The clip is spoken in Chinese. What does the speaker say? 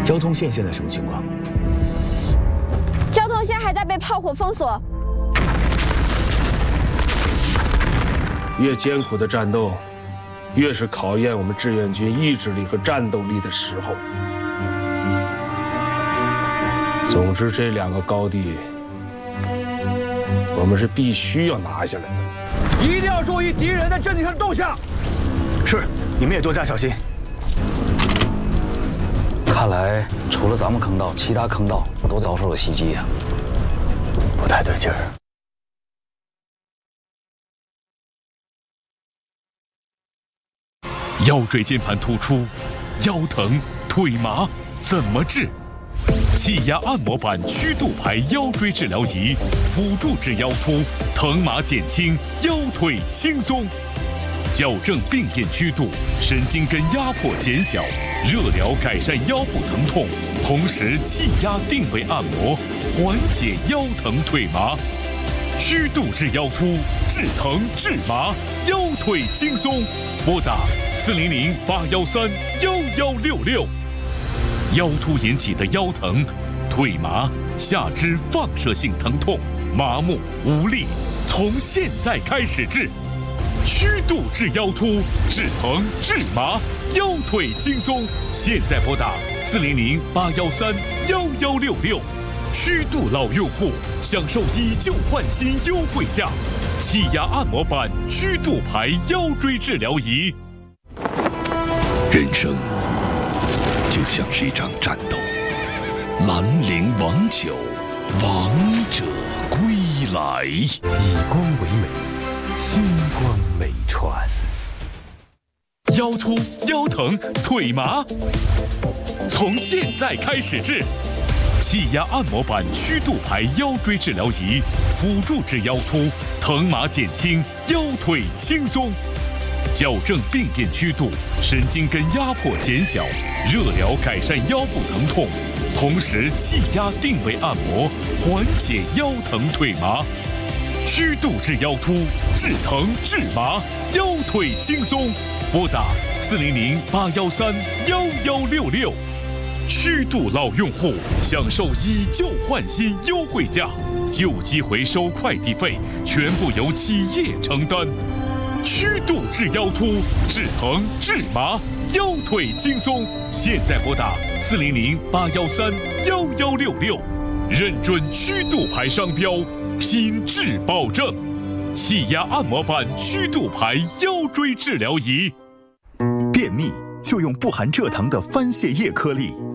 交通线现在什么情况？ 交通线还在被炮火封锁。 越艰苦的战斗，越是考验我们志愿军意志力和战斗力的时候。总之，这2个高地，我们是必须要拿下来的。 一定要注意敌人在阵地上动向。 是，你们也多加小心。 看来除了咱们坑道，其他坑道都遭受了袭击呀， 不太对劲儿。 腰椎间盘突出，腰疼、腿麻，怎么治？气压按摩板曲度排腰椎治疗仪，辅助治腰突，疼麻减轻，腰腿轻松。矫正病变曲度，神经根压迫减小，热疗改善腰部疼痛，同时气压定位按摩，缓解腰疼腿麻。曲度治腰突，治疼治麻，腰腿轻松。拨打400-813-1166。腰突引起的腰疼、腿麻、下肢放射性疼痛、麻木、无力，从现在开始治。曲度治腰突，治疼治麻，腰腿轻松。现在拨打400-813-1166。曲度老用户享受以旧换新优惠价，气压按摩板曲度排腰椎治疗仪。 人生就像是一场战斗，兰陵王酒，王者归来。 以光为美，星光美传。 腰突、腰疼、腿麻，从现在开始治。气压按摩板曲度排腰椎治疗仪，辅助治腰突，疼麻减轻，腰腿轻松。矫正病变曲度，神经根压迫减小，热疗改善腰部疼痛，同时气压定位按摩，缓解腰疼腿麻。曲度治腰突，治疼治麻，腰腿轻松。拨打400-813-1166。曲度老用户享受以旧换新优惠价，旧机回收快递费全部由企业承担。曲度治腰突，治疼治麻，腰腿轻松。现在拨打400-813-1166，认准曲度牌商标，品质保证。气压按摩板曲度牌腰椎治疗仪。 便秘就用不含蔗糖的番泻叶颗粒。